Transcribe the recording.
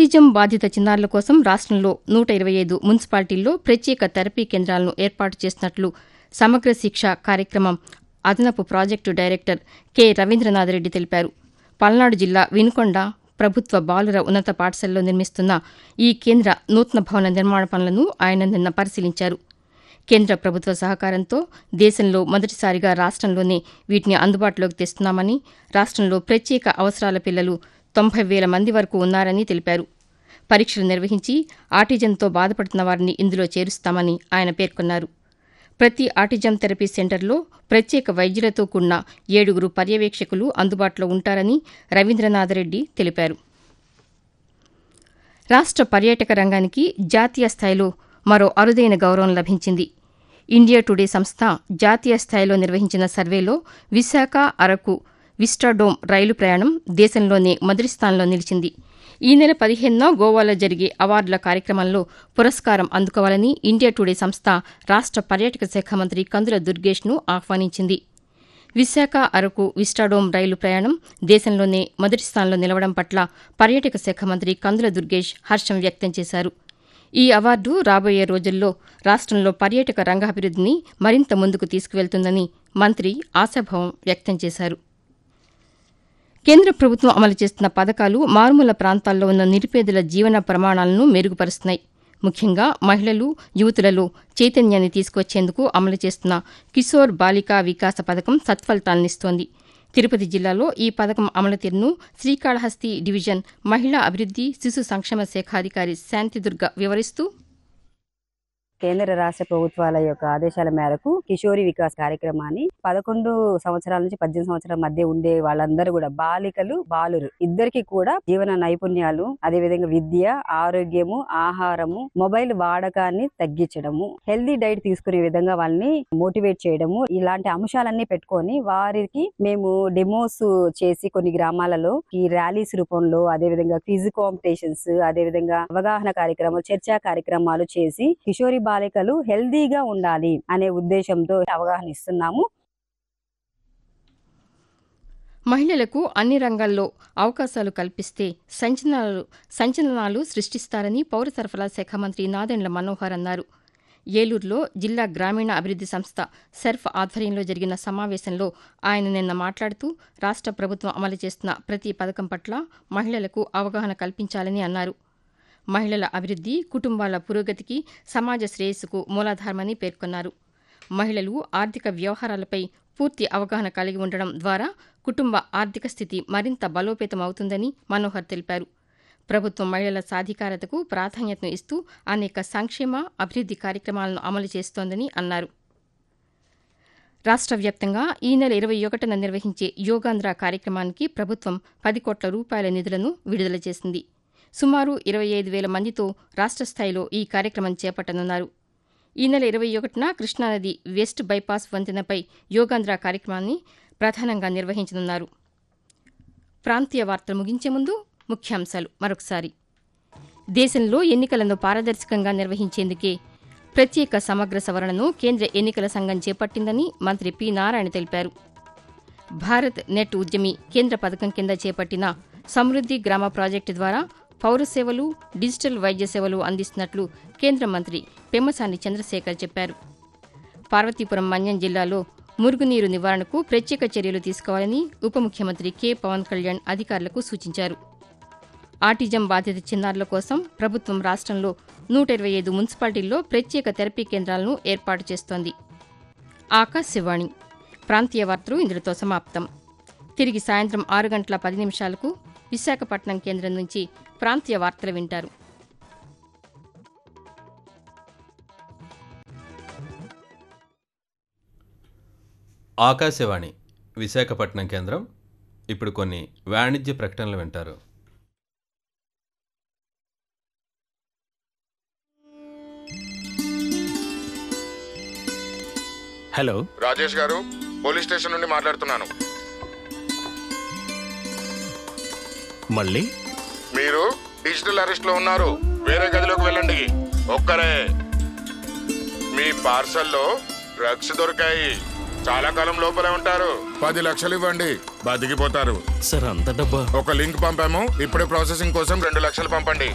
Autism బాధిత చిన్నారుల కోసం రాష్ట్రంలో 125 మున్సిపాలిటీల్లో ప్రత్యేక థెరపీ కేంద్రాలను ఏర్పాటు చేసినట్లు సమగ్ర శిక్ష కార్యక్రమం అదనపు ప్రాజెక్టు డైరెక్టర్ కె రవీంద్రనాథరెడ్డి తెలిపారు. పల్నాడు జిల్లా వినుకొండ ప్రభుత్వ బాలుర ఉన్నత పాఠశాలలో నిర్మిస్తున్న ఈ కేంద్ర నూతన భవన నిర్మాణ పనులను ఆయన నిన్న పరిశీలించారు. కేంద్ర ప్రభుత్వ సహకారంతో దేశంలో మొదటిసారిగా రాష్ట్రంలోనే వీటిని అందుబాటులోకి తెస్తున్నామని, రాష్ట్రంలో ప్రత్యేక అవసరాల పిల్లలు 90,000 మంది వరకు ఉన్నారని తెలిపారు. పరీక్షలు నిర్వహించి ఆటిజంతో బాధపడుతున్న వారిని ఇందులో చేరుస్తామని ఆయన పేర్కొన్నారు. ప్రతి ఆటిజం థెరపీ సెంటర్లో ప్రత్యేక వైద్యులతో కూడిన 7 పర్యవేక్షకులు అందుబాటులో ఉంటారని రవీంద్రనాథరెడ్డి తెలిపారు. రాష్ట్ర పర్యాటక రంగానికి జాతీయ స్థాయిలో మరో అరుదైన గౌరవం లభించింది. ఇండియా టుడే సంస్థ జాతీయ స్థాయిలో నిర్వహించిన సర్వేలో విశాఖ అరకు విస్టాడోమ్ రైలు ప్రయాణం దేశంలోనే మొదటి స్థానంలో నిలిచింది. ఈ నెల 15న గోవాలో జరిగే అవార్డుల కార్యక్రమంలో పురస్కారం అందుకోవాలని ఇండియా టుడే సంస్థ రాష్ట్ర పర్యాటక శాఖ మంత్రి కందుల దుర్గేష్ను ఆహ్వానించింది. విశాఖ అరకు విస్టాడోమ్ రైలు ప్రయాణం దేశంలోనే మొదటి స్థానంలో నిలవడం పట్ల పర్యాటక శాఖ మంత్రి కందుల దుర్గేష్ హర్షం వ్యక్తం చేశారు. ఈ అవార్డు రాబోయే రోజుల్లో రాష్ట్రంలో పర్యాటక రంగాభివృద్ధిని మరింత ముందుకు తీసుకువెళ్తుందని మంత్రి ఆశాభావం వ్యక్తం చేశారు. కేంద్ర ప్రభుత్వం అమలు చేస్తున్న పథకాలు మారుమూల ప్రాంతాల్లో ఉన్న నిరుపేదల జీవన ప్రమాణాలను మెరుగుపరుస్తున్నాయి. ముఖ్యంగా మహిళలు, యువతులలో చైతన్యాన్ని తీసుకొచ్చేందుకు అమలు చేస్తున్న కిశోర్ బాలికా వికాస పథకం సత్ఫలితాలనిస్తోంది. తిరుపతి జిల్లాలో ఈ పథకం అమలు తీరును శ్రీకాళహస్తి డివిజన్ మహిళా అభివృద్ది శిశు సంక్షేమ శాఖ అధికారి శాంతిదుర్గ వివరిస్తూ, కేంద్ర రాష్ట్ర ప్రభుత్వాల యొక్క ఆదేశాల మేరకు కిషోరి వికాస్ కార్యక్రమాన్ని 11 సంవత్సరాల నుంచి 18 సంవత్సరాల మధ్య ఉండే వాళ్ళందరూ కూడా బాలికలు, బాలురు ఇద్దరికి కూడా జీవన నైపుణ్యాలు, అదే విధంగా విద్య, ఆరోగ్యము, ఆహారము, మొబైల్ వాడకాన్ని తగ్గించడము, హెల్దీ డైట్ తీసుకునే విధంగా వాళ్ళని మోటివేట్ చేయడము, ఇలాంటి అంశాలన్నీ పెట్టుకొని వారికి మేము డెమోస్ చేసి కొన్ని గ్రామాలలో ఈ ర్యాలీస్ రూపంలో, అదే విధంగా క్విజ్ కాంపిటీషన్స్, అదే విధంగా అవగాహన కార్యక్రమాలు, చర్చా కార్యక్రమాలు చేసి కిషోరి బాలికలు హెల్దీగా ఉండాలి అనే ఉద్దేశంతో అవగాహన ఇస్తున్నాము. మహిళలకు అన్ని రంగాల్లో అవకాశాలు కల్పిస్తే సంచలనాలు సృష్టిస్తారని పౌర సరఫరాల శాఖ మంత్రి నాదెండ్ల మనోహర్ అన్నారు. ఏలూరులో జిల్లా గ్రామీణ అభివృద్ది సంస్థ సెర్ఫ్ ఆధ్వర్యంలో జరిగిన సమావేశంలో ఆయన నిన్న మాట్లాడుతూ రాష్ట్ర ప్రభుత్వం అమలు చేస్తున్న ప్రతి పథకం పట్ల మహిళలకు అవగాహన కల్పించాలని అన్నారు. మహిళల అభివృద్ది, కుటుంబాల పురోగతికి, సమాజ శ్రేయస్సుకు మూలాధారమని పేర్కొన్నారు. మహిళలు ఆర్థిక వ్యవహారాలపై పూర్తి అవగాహన కలిగి ఉండడం ద్వారా కుటుంబ ఆర్థిక స్థితి మరింత బలోపేతమవుతుందని మనోహర్ తెలిపారు. ప్రభుత్వం మహిళల సాధికారతకు ప్రాధాన్యతను ఇస్తూ అనేక సంక్షేమ, అభివృద్ది కార్యక్రమాలను అమలు చేస్తోందని అన్నారు. రాష్ట్ర వ్యాప్తంగా ఈ నెల 21న నిర్వహించే యోగాంధ్ర కార్యక్రమానికి ప్రభుత్వం 10 కోట్ల రూపాయల నిధులను విడుదల చేసింది. సుమారు 25,000 మందితో రాష్ట్ర స్థాయిలో ఈ కార్యక్రమం చేపట్టనున్నారు. ఈ నెల 21న కృష్ణానది వెస్ట్ బైపాస్ వంతెనపై యోగాంధ్ర కార్యక్రమాన్ని ప్రధానంగా నిర్వహించనున్నారు. ప్రాంతీయ వార్తలు ముగించే ముందు ముఖ్యాంశాలు మరొకసారి. దేశంలో ఎన్నికలను పారదర్శకంగా నిర్వహించేందుకే ప్రత్యేక సమగ్ర సవరణను కేంద్ర ఎన్నికల సంఘం చేపట్టిందని మంత్రి పి. నారాయణ తెలిపారు. భారత్ నెట్ ఉద్యమి కేంద్ర పథకం కింద చేపట్టిన సమృద్ది గ్రామ ప్రాజెక్టు ద్వారా పౌర సేవలు, డిజిటల్ వైద్య సేవలు అందిస్తున్నట్లు కేంద్ర మంత్రి పెమ్మసాని చంద్రశేఖర్ చెప్పారు. పార్వతీపురం మన్యం జిల్లాలో మురుగునీరు నివారణకు ప్రత్యేక చర్యలు తీసుకోవాలని ఉప ముఖ్యమంత్రి కె. పవన్ కళ్యాణ్ అధికారులకు సూచించారు. ఆటిజం బాధిత చిన్నారుల కోసం ప్రభుత్వం రాష్ట్రంలో 125 మున్సిపాలిటీల్లో ప్రత్యేక థెరపీ కేంద్రాలను ఏర్పాటు చేస్తోంది. ఆకాశవాణి ప్రాంతీయ వార్తలు ఇందులో సమాప్తం. తిరిగి సాయంత్రం 6:10 విశాఖపట్నం కేంద్రం నుంచి ప్రాంతీయ వార్తలు వింటారు. ఆకాశవాణి విశాఖపట్నం కేంద్రం. ఇప్పుడు కొన్ని వాణిజ్య ప్రకటనలు వింటారు. హలో, రాజేష్ గారు, పోలీస్ స్టేషన్ నుండి మాట్లాడుతున్నాను. మళ్ళీ మీరు డిజిటల్ అరెస్ట్ లో ఉన్నారు. వేరే గదిలోకి వెళ్ళండి. ఒక్కరే. మీ పార్సల్లో డ్రగ్స్ దొరికాయి. చాలా కాలం లోపలే ఉంటారు. 10 లక్షలు ఇవ్వండి, బతికిపోతారు. సార్, అంత డబ్బా? ఒక లింక్ పంపాము, ఇప్పుడే ప్రాసెసింగ్ కోసం 2 లక్షలు పంపండి.